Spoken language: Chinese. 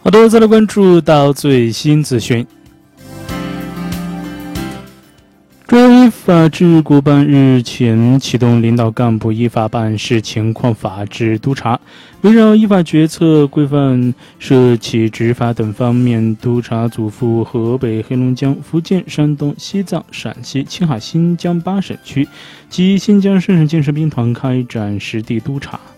好的，再来关注到最新资讯。中央依法治国办日前启动领导干部依法办事情况法制督查，围绕依法决策规范、涉企执法等方面督查组赴河北、黑龙江、福建、山东、西藏、陕西、青海、新疆8省区及新疆3省建设兵团开展实地督查。